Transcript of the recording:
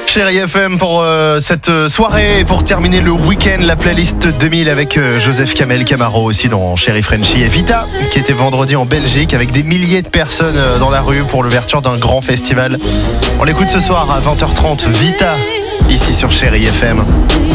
Chérie FM pour cette soirée et pour terminer le week-end, la playlist 2000 avec Joseph Kamel Camaro aussi dans Chérie Frenchy et Vita qui était vendredi en Belgique avec des milliers de personnes dans la rue pour l'ouverture d'un grand festival. On l'écoute ce soir à 20h30, Vita ici sur Chérie FM.